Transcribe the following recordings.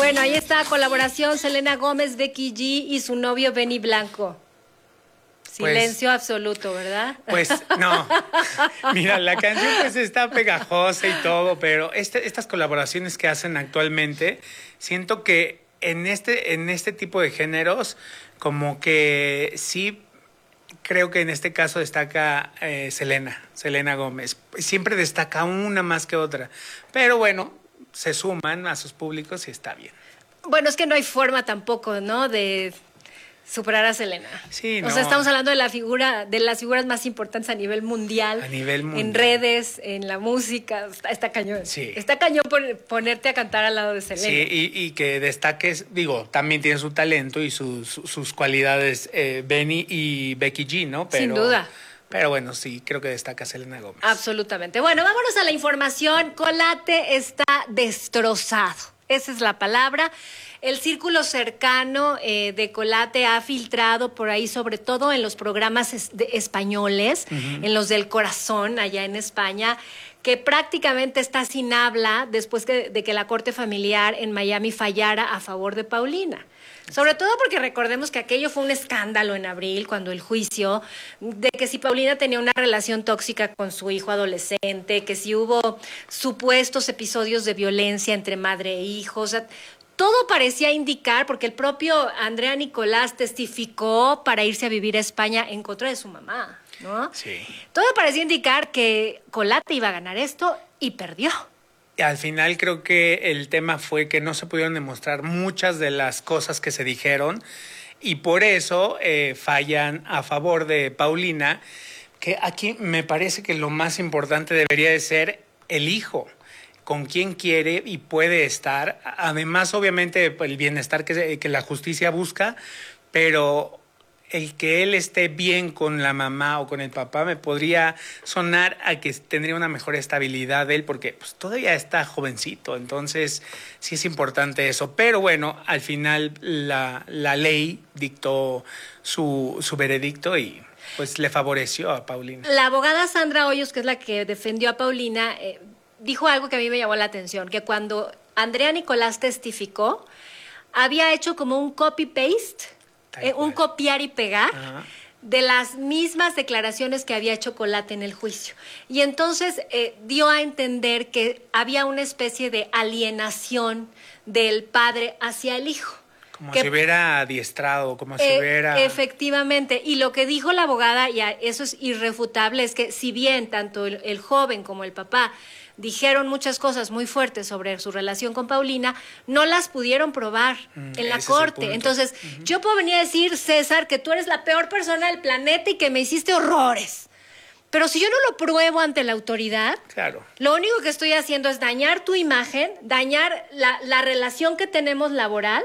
Bueno, ahí está, colaboración Selena Gómez, Becky G y su novio Benny Blanco. Silencio absoluto, ¿verdad? Pues no. Mira, la canción pues está pegajosa y todo, pero estas colaboraciones que hacen actualmente, siento que en este tipo de géneros, como que sí, creo que en este caso destaca Selena Gómez. Siempre destaca una más que otra. Pero bueno, se suman a sus públicos y está bien. Bueno, es que no hay forma tampoco, ¿no? De superar a Selena. Sí, no. O sea, estamos hablando de la figura, de las figuras más importantes a nivel mundial. A nivel mundial. En redes, en la música. Está cañón. Sí. Está cañón ponerte a cantar al lado de Selena. Sí, y que destaques, digo, también tiene su talento y sus cualidades Benny y Becky G, ¿no? Sin duda. Pero bueno, sí, creo que destaca Selena Gómez. Absolutamente. Bueno, vámonos a la información. Colate está destrozado. Esa es la palabra. El círculo cercano de Colate ha filtrado por ahí, sobre todo en los programas españoles, en los del corazón, allá en España, que prácticamente está sin habla después de que la corte familiar en Miami fallara a favor de Paulina. Sobre todo porque recordemos que aquello fue un escándalo en abril, cuando el juicio, de que si Paulina tenía una relación tóxica con su hijo adolescente, que si hubo supuestos episodios de violencia entre madre e hijo, o sea, todo parecía indicar, porque el propio Andrea Nicolás testificó para irse a vivir a España en contra de su mamá, ¿no? Sí. Todo parecía indicar que Colate iba a ganar esto y perdió. Y al final creo que el tema fue que no se pudieron demostrar muchas de las cosas que se dijeron y por eso fallan a favor de Paulina, que aquí me parece que lo más importante debería de ser el hijo, con quién quiere y puede estar, además obviamente el bienestar que la justicia busca, pero el que él esté bien con la mamá o con el papá me podría sonar a que tendría una mejor estabilidad de él, porque pues, todavía está jovencito, entonces sí es importante eso. Pero bueno, al final la ley dictó su veredicto y pues le favoreció a Paulina. La abogada Sandra Hoyos, que es la que defendió a Paulina, dijo algo que a mí me llamó la atención, que cuando Andrea Nicolás testificó, había hecho como un copy-paste, un copiar y pegar. Ajá. De las mismas declaraciones que había hecho Colate en el juicio. Y entonces dio a entender que había una especie de alienación del padre hacia el hijo. Como si hubiera adiestrado, como si hubiera... Efectivamente, y lo que dijo la abogada, y eso es irrefutable, es que si bien tanto el joven como el papá dijeron muchas cosas muy fuertes sobre su relación con Paulina, no las pudieron probar en la corte. Entonces, yo puedo venir a decir, César, que tú eres la peor persona del planeta y que me hiciste horrores. Pero si yo no lo pruebo ante la autoridad, claro, lo único que estoy haciendo es dañar tu imagen, dañar la relación que tenemos laboral,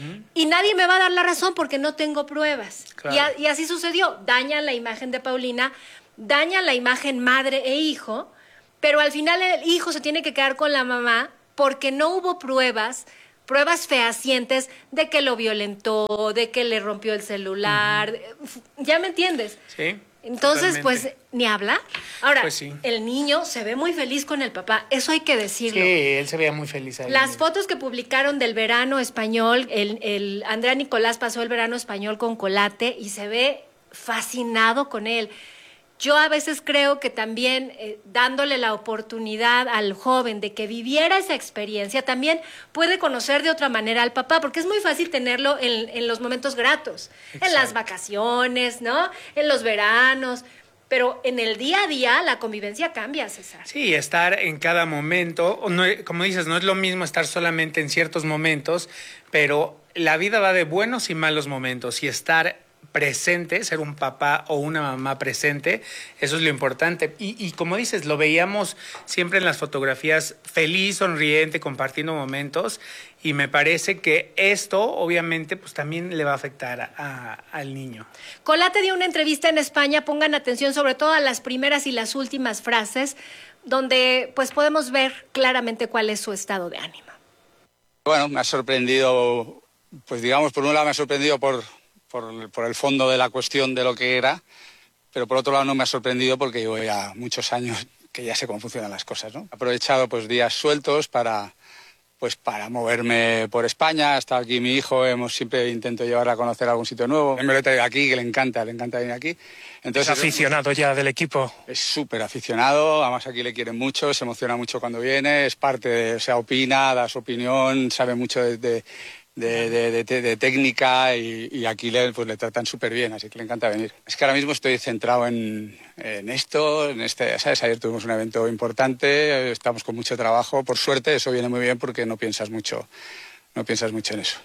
y nadie me va a dar la razón porque no tengo pruebas. Claro. Y así sucedió. Dañan la imagen de Paulina, dañan la imagen madre e hijo, pero al final el hijo se tiene que quedar con la mamá porque no hubo pruebas fehacientes de que lo violentó, de que le rompió el celular. ¿Ya me entiendes? Sí. Entonces, totalmente. Pues, ni hablar. Ahora, pues sí. El niño se ve muy feliz con el papá. Eso hay que decirlo. Sí, él se veía muy feliz ahí. Las fotos que publicaron del verano español, el Andrea Nicolás pasó el verano español con Colate y se ve fascinado con él. Yo a veces creo que también dándole la oportunidad al joven de que viviera esa experiencia, también puede conocer de otra manera al papá, porque es muy fácil tenerlo en los momentos gratos, en las vacaciones, ¿no? En los veranos, pero en el día a día la convivencia cambia, César. Sí, estar en cada momento, no, como dices, no es lo mismo estar solamente en ciertos momentos, pero la vida va de buenos y malos momentos y estar presente, ser un papá o una mamá presente, eso es lo importante. Y como dices, lo veíamos siempre en las fotografías feliz, sonriente, compartiendo momentos, y me parece que esto obviamente pues también le va a afectar al niño. Colate dio una entrevista en España, pongan atención sobre todo a las primeras y las últimas frases, donde pues podemos ver claramente cuál es su estado de ánimo. Bueno, me ha sorprendido, pues digamos, por un lado me ha sorprendido por el fondo de la cuestión de lo que era, pero por otro lado no me ha sorprendido porque llevo ya muchos años que ya sé cómo funcionan las cosas, ¿no? He aprovechado pues días sueltos para pues para moverme por España. Está aquí mi hijo, siempre intento llevarla a conocer algún sitio nuevo. Me lo he traído aquí, que le encanta venir aquí. Entonces, ¿Es aficionado ya del equipo? Es súper aficionado, además aquí le quieren mucho, se emociona mucho cuando viene, es parte, o sea, opina, da su opinión, sabe mucho de técnica y aquí le tratan súper bien, así que le encanta venir. Es que ahora mismo estoy centrado en esto, ¿sabes? Ayer tuvimos un evento importante, estamos con mucho trabajo, por suerte eso viene muy bien porque no piensas mucho en eso.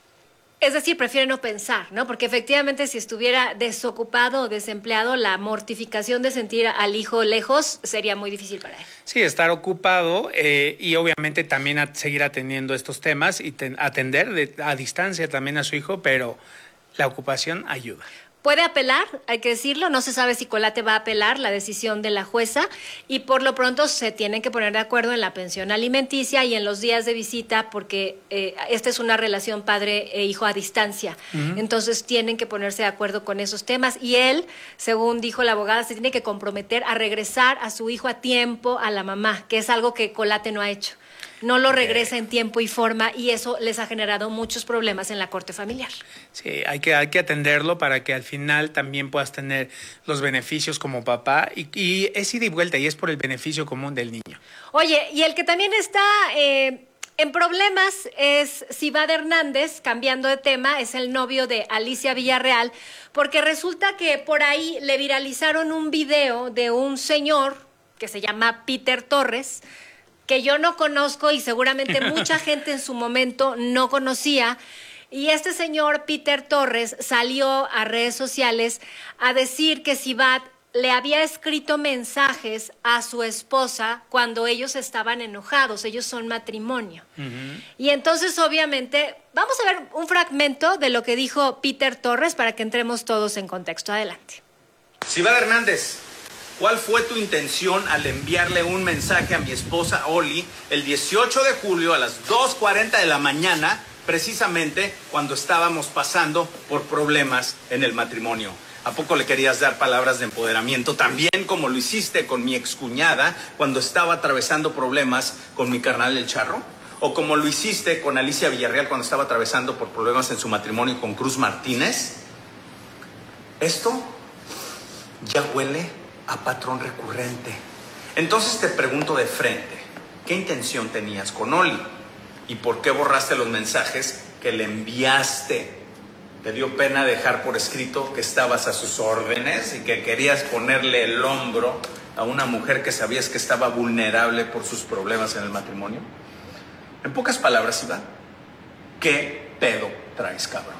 Es decir, prefiere no pensar, ¿no? Porque efectivamente si estuviera desocupado o desempleado, la mortificación de sentir al hijo lejos sería muy difícil para él. Sí, estar ocupado y obviamente también seguir atendiendo estos temas y atender a distancia también a su hijo, pero la ocupación ayuda. Puede apelar, hay que decirlo, no se sabe si Colate va a apelar la decisión de la jueza y por lo pronto se tienen que poner de acuerdo en la pensión alimenticia y en los días de visita porque esta es una relación padre e hijo a distancia. Entonces tienen que ponerse de acuerdo con esos temas y él, según dijo la abogada, se tiene que comprometer a regresar a su hijo a tiempo a la mamá, que es algo que Colate no ha hecho. No lo regresa en tiempo y forma y eso les ha generado muchos problemas en la corte familiar. Sí, hay que atenderlo para que al final también puedas tener los beneficios como papá y es ida y vuelta y es por el beneficio común del niño. Oye, y el que también está en problemas es Sivad Hernández, cambiando de tema, es el novio de Alicia Villarreal, porque resulta que por ahí le viralizaron un video de un señor que se llama Peter Torres, que yo no conozco y seguramente mucha gente en su momento no conocía. Y este señor Peter Torres salió a redes sociales a decir que Sivad le había escrito mensajes a su esposa cuando ellos estaban enojados, ellos son matrimonio. Y entonces obviamente vamos a ver un fragmento de lo que dijo Peter Torres para que entremos todos en contexto. Adelante. Sivad Hernández, ¿cuál fue tu intención al enviarle un mensaje a mi esposa Oli el 18 de julio a las 2:40 de la mañana, precisamente cuando estábamos pasando por problemas en el matrimonio? ¿A poco le querías dar palabras de empoderamiento, también como lo hiciste con mi excuñada cuando estaba atravesando problemas con mi carnal El Charro? ¿O como lo hiciste con Alicia Villarreal cuando estaba atravesando por problemas en su matrimonio con Cruz Martínez? Esto ya huele a patrón recurrente. Entonces te pregunto de frente, ¿qué intención tenías con Oli? ¿Y por qué borraste los mensajes que le enviaste? ¿Te dio pena dejar por escrito que estabas a sus órdenes y que querías ponerle el hombro a una mujer que sabías que estaba vulnerable por sus problemas en el matrimonio? En pocas palabras, Iván, ¿qué pedo traes, cabrón?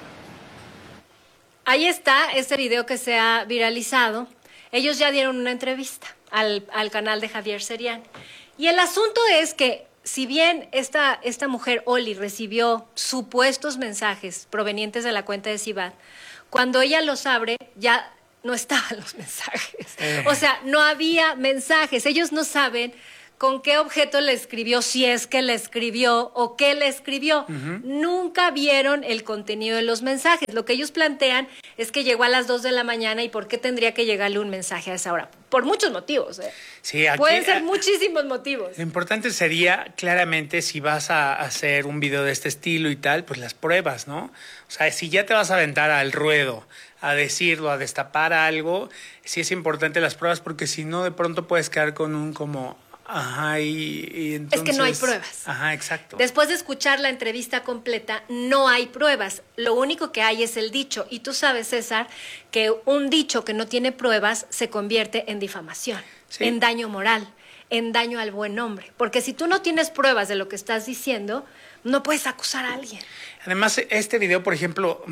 Ahí está este video que se ha viralizado. Ellos ya dieron una entrevista al canal de Javier Serián. Y el asunto es que si bien esta mujer, Oli, recibió supuestos mensajes provenientes de la cuenta de Sivad, cuando ella los abre, ya no estaban los mensajes. O sea, no había mensajes. Ellos no saben con qué objeto le escribió, si es que le escribió o qué le escribió. Nunca vieron el contenido de los mensajes. Lo que ellos plantean es que llegó a las 2 de la mañana y ¿por qué tendría que llegarle un mensaje a esa hora? Por muchos motivos. Sí, aquí, pueden ser muchísimos motivos. Lo importante sería, claramente, si vas a hacer un video de este estilo y tal, pues las pruebas, ¿no? O sea, si ya te vas a aventar al ruedo, a decirlo, a destapar algo, sí es importante las pruebas porque si no, de pronto puedes quedar con un como... Ajá, y entonces... Es que no hay pruebas. Ajá, exacto. Después de escuchar la entrevista completa, no hay pruebas. Lo único que hay es el dicho. Y tú sabes, César, que un dicho que no tiene pruebas se convierte en difamación, sí, en daño moral, en daño al buen nombre. Porque si tú no tienes pruebas de lo que estás diciendo, no puedes acusar a alguien. Además, este video, por ejemplo,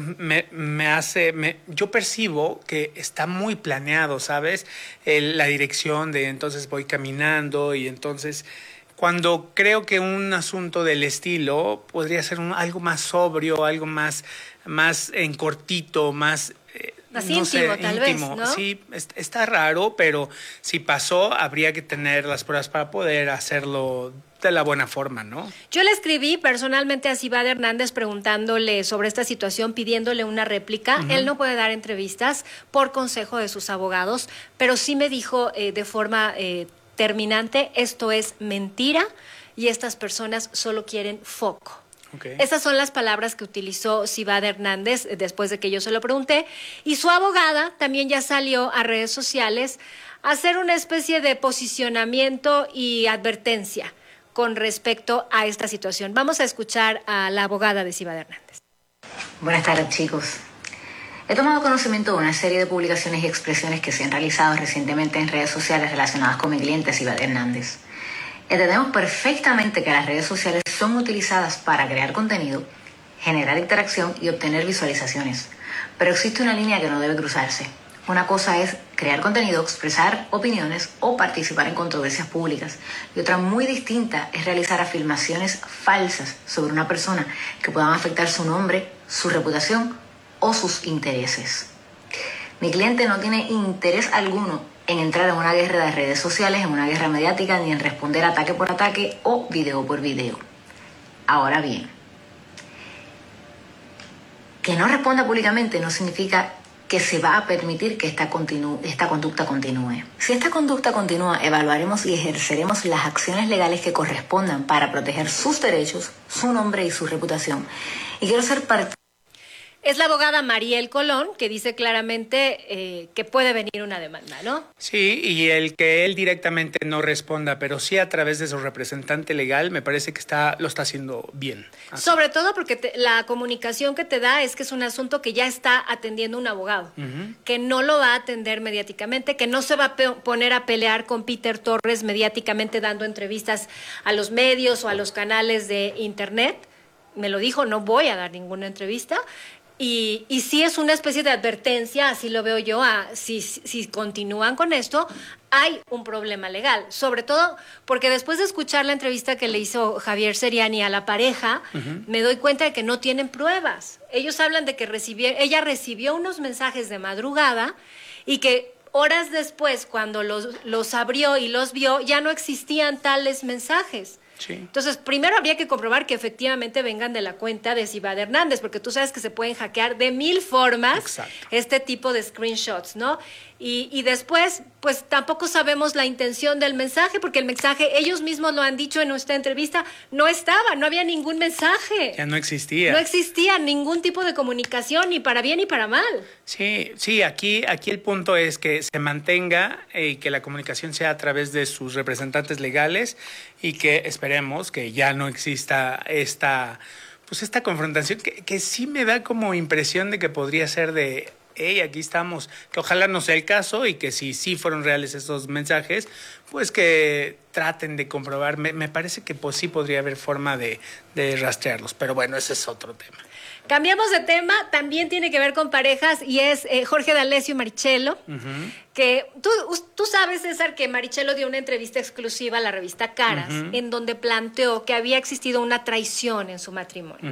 yo percibo que está muy planeado, ¿sabes? La dirección de entonces voy caminando y entonces cuando creo que un asunto del estilo podría ser algo más sobrio, algo más en cortito, más... Más íntimo, tal vez, ¿no? Sí, está raro, pero si pasó, habría que tener las pruebas para poder hacerlo de la buena forma, ¿no? Yo le escribí personalmente a Sivad Hernández preguntándole sobre esta situación, pidiéndole una réplica. Él no puede dar entrevistas por consejo de sus abogados, pero sí me dijo de forma terminante, esto es mentira y estas personas solo quieren foco. Okay. Esas son las palabras que utilizó Civada Hernández después de que yo se lo pregunté. Y su abogada también ya salió a redes sociales a hacer una especie de posicionamiento y advertencia con respecto a esta situación. Vamos a escuchar a la abogada de Civada Hernández. Buenas tardes, chicos. He tomado conocimiento de una serie de publicaciones y expresiones que se han realizado recientemente en redes sociales relacionadas con mi cliente Civada Hernández. Entendemos perfectamente que las redes sociales son utilizadas para crear contenido, generar interacción y obtener visualizaciones. Pero existe una línea que no debe cruzarse. Una cosa es crear contenido, expresar opiniones o participar en controversias públicas. Y otra muy distinta es realizar afirmaciones falsas sobre una persona que puedan afectar su nombre, su reputación o sus intereses. Mi cliente no tiene interés alguno en entrar en una guerra de redes sociales, en una guerra mediática, ni en responder ataque por ataque o video por video. Ahora bien, que no responda públicamente no significa que se va a permitir que esta conducta continúe. Si esta conducta continúa, evaluaremos y ejerceremos las acciones legales que correspondan para proteger sus derechos, su nombre y su reputación. Y quiero ser parte. Es la abogada Mariel Colón, que dice claramente que puede venir una demanda, ¿no? Sí, y el que él directamente no responda, pero sí a través de su representante legal, me parece que lo está haciendo bien. Así. Sobre todo porque la comunicación que te da es que es un asunto que ya está atendiendo un abogado, que no lo va a atender mediáticamente, que no se va a poner a pelear con Peter Torres mediáticamente dando entrevistas a los medios o a los canales de internet. Me lo dijo, no voy a dar ninguna entrevista. Y sí es una especie de advertencia, así lo veo yo, si continúan con esto, hay un problema legal. Sobre todo porque después de escuchar la entrevista que le hizo Javier Seriani a la pareja, me doy cuenta de que no tienen pruebas. Ellos hablan de que ella recibió unos mensajes de madrugada y que horas después, cuando los abrió y los vio, ya no existían tales mensajes. Sí. Entonces, primero habría que comprobar que efectivamente vengan de la cuenta de Civada Hernández, porque tú sabes que se pueden hackear de 1000 formas. Exacto. Este tipo de screenshots, ¿no? Y después, pues tampoco sabemos la intención del mensaje, porque el mensaje, ellos mismos lo han dicho en nuestra entrevista, no había ningún mensaje. Ya no existía. No existía ningún tipo de comunicación, ni para bien ni para mal. Sí, aquí el punto es que se mantenga y que la comunicación sea a través de sus representantes legales y que esperemos que ya no exista esta confrontación que sí me da como impresión de que podría ser de hey, aquí estamos, que ojalá no sea el caso y que si sí fueron reales esos mensajes, pues que traten de comprobar. Me parece que pues sí podría haber forma de rastrearlos, pero bueno, ese es otro tema. Cambiamos de tema, también tiene que ver con parejas y es Jorge D'Alessio y Marichello, que tú sabes, César, que Marichello dio una entrevista exclusiva a la revista Caras, en donde planteó que había existido una traición en su matrimonio,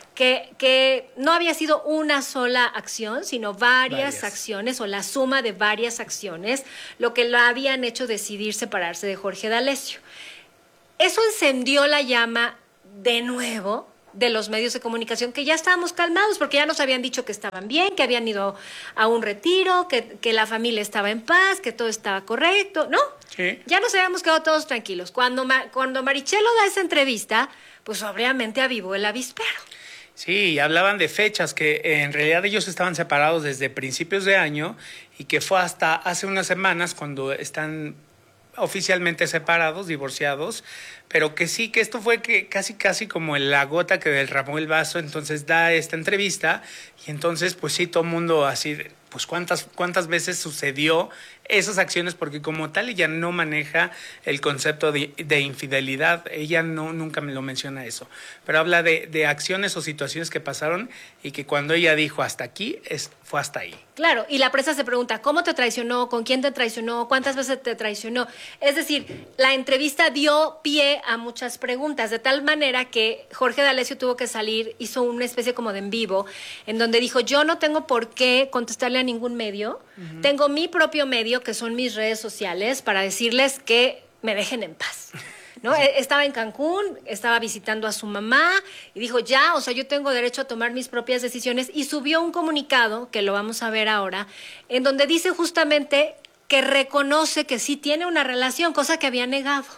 que no había sido una sola acción, sino varias acciones o la suma de varias acciones, lo que lo habían hecho decidir separarse de Jorge D'Alessio. Eso encendió la llama de nuevo de los medios de comunicación, que ya estábamos calmados porque ya nos habían dicho que estaban bien, que habían ido a un retiro, que la familia estaba en paz, que todo estaba correcto, ¿no? Sí. Ya nos habíamos quedado todos tranquilos. Cuando Marichello da esa entrevista, pues obviamente avivó el avispero. Sí, y hablaban de fechas, que en realidad ellos estaban separados desde principios de año y que fue hasta hace unas semanas cuando están oficialmente separados, divorciados, pero que sí, que esto fue que casi como la gota que derramó el vaso. Entonces da esta entrevista y entonces pues sí, todo el mundo así, pues cuántas veces sucedió esas acciones, porque como tal ella no maneja el concepto de infidelidad, ella nunca me lo menciona eso, pero habla de acciones o situaciones que pasaron y que cuando ella dijo hasta aquí, fue hasta ahí. Claro, y la prensa se pregunta, ¿cómo te traicionó? ¿Con quién te traicionó? ¿Cuántas veces te traicionó? Es decir, la entrevista dio pie a muchas preguntas, de tal manera que Jorge D'Alessio tuvo que salir, hizo una especie como de en vivo, en donde dijo, yo no tengo por qué contestarle a ningún medio, tengo mi propio medio, que son mis redes sociales, para decirles que me dejen en paz, ¿no? Estaba en Cancún, estaba visitando a su mamá y dijo, ya, o sea, yo tengo derecho a tomar mis propias decisiones, y subió un comunicado, que lo vamos a ver ahora, en donde dice justamente que reconoce que sí tiene una relación, cosa que había negado.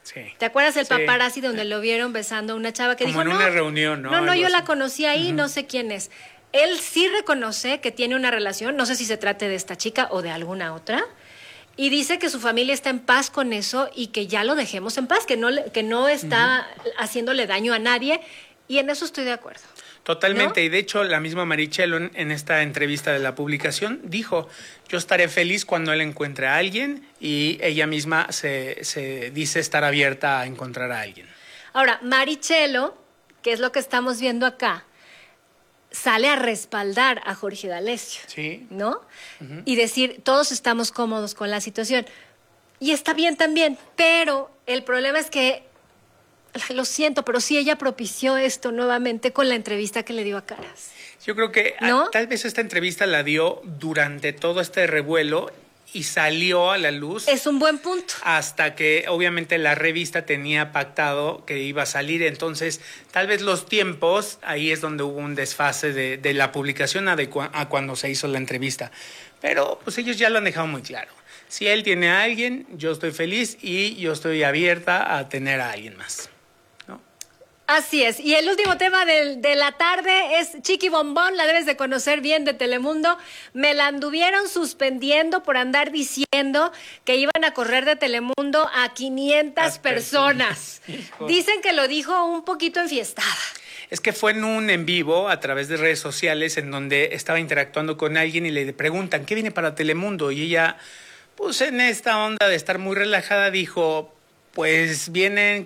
Sí. ¿Te acuerdas el Sí. paparazzi donde lo vieron besando a una chava que Como dijo, en una reunión, ¿no? No, Algo yo así. la conocí ahí, no sé quién es. Él sí reconoce que tiene una relación, no sé si se trate de esta chica o de alguna otra, y dice que su familia está en paz con eso y que ya lo dejemos en paz, que no está haciéndole daño a nadie, y en eso estoy de acuerdo. Totalmente, ¿No? y de hecho la misma Marichelo en esta entrevista de la publicación dijo, yo estaré feliz cuando él encuentre a alguien, y ella misma se dice estar abierta a encontrar a alguien. Ahora, Marichelo, que es lo que estamos viendo acá, sale a respaldar a Jorge D'Alessio, Sí. ¿no? Y decir, todos estamos cómodos con la situación. Y está bien también, pero el problema es que, lo siento, pero sí ella propició esto nuevamente con la entrevista que le dio a Caras. Yo creo que ¿No? tal vez esta entrevista la dio durante todo este revuelo y salió a la luz Es un buen punto. hasta que obviamente la revista tenía pactado que iba a salir. Entonces, tal vez los tiempos, ahí es donde hubo un desfase de la publicación a cuando se hizo la entrevista. Pero pues ellos ya lo han dejado muy claro. Si él tiene a alguien, yo estoy feliz y yo estoy abierta a tener a alguien más. ¿No? Así es. Y el último tema de la tarde es Chiqui Bombón, la debes de conocer bien, de Telemundo. Me la anduvieron suspendiendo por andar diciendo que iban a correr de Telemundo a 500 Las personas. Hijo. Dicen que lo dijo un poquito enfiestada. Es que fue en un en vivo a través de redes sociales en donde estaba interactuando con alguien y le preguntan, ¿qué viene para Telemundo? Y ella, pues en esta onda de estar muy relajada, dijo, pues vienen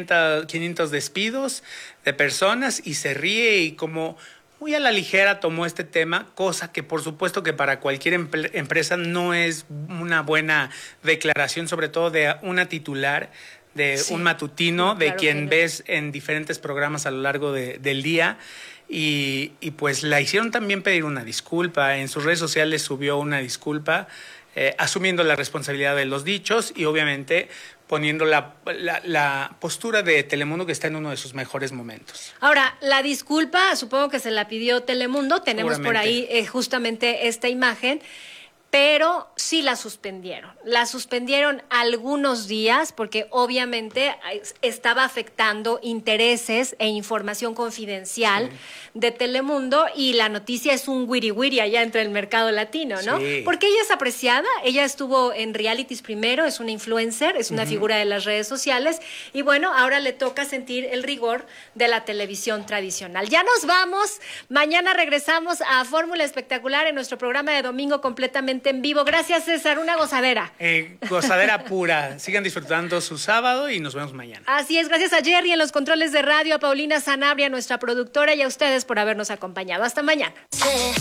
500 despidos de personas, y se ríe y como muy a la ligera tomó este tema, cosa que por supuesto que para cualquier empresa no es una buena declaración, sobre todo de una titular, de Sí. un matutino, No, de claro quien que no. ves en diferentes programas a lo largo del día. Y pues la hicieron también pedir una disculpa. En sus redes sociales subió una disculpa, asumiendo la responsabilidad de los dichos y obviamente poniendo la postura de Telemundo, que está en uno de sus mejores momentos. Ahora, la disculpa, supongo que se la pidió Telemundo. Tenemos por ahí Seguramente. justamente esta imagen. Pero sí la suspendieron. La suspendieron algunos días porque obviamente estaba afectando intereses e información confidencial de Telemundo, y la noticia es un wiri wiri allá entre el mercado latino, ¿no? Sí. Porque ella es apreciada, ella estuvo en realities primero, es una influencer, es una figura de las redes sociales, y bueno, ahora le toca sentir el rigor de la televisión tradicional. Ya nos vamos, mañana regresamos a Fórmula Espectacular en nuestro programa de domingo completamente en vivo. Gracias, César, una gozadera. Gozadera pura. Sigan disfrutando su sábado y nos vemos mañana. Así es, gracias a Jerry en los controles de radio, a Paulina Sanabria, nuestra productora, y a ustedes por habernos acompañado. Hasta mañana.